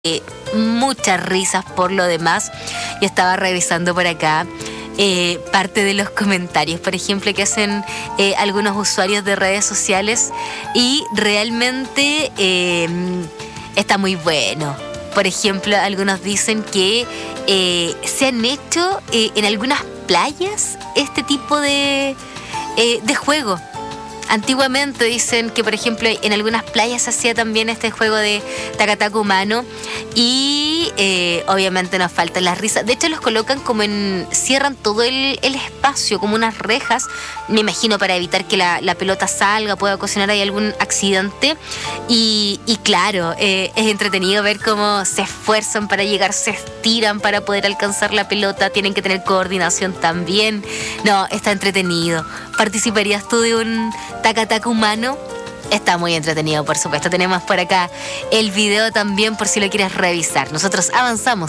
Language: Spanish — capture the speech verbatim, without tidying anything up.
Eh, muchas risas por lo demás. Yo estaba revisando por acá eh, parte de los comentarios, por ejemplo, que hacen eh, algunos usuarios de redes sociales, y realmente eh, está muy bueno. Por ejemplo, algunos dicen que eh, se han hecho eh, en algunas playas este tipo de, eh, de juego. Antiguamente dicen que, por ejemplo, en algunas playas se hacía también este juego de tacataca humano, y eh, obviamente nos faltan las risas. De hecho, los colocan como en... cierran todo el, el espacio, como unas rejas, me imagino, para evitar que la, la pelota salga, pueda ocasionar ahí algún accidente. Y, y claro, eh, es entretenido ver cómo se esfuerzan para llegar, se estiran para poder alcanzar la pelota, tienen que tener coordinación también. No, está entretenido. ¿Participarías tú de un tacataca humano? Está muy entretenido, por supuesto. Tenemos por acá el video también, por si lo quieres revisar. Nosotros avanzamos.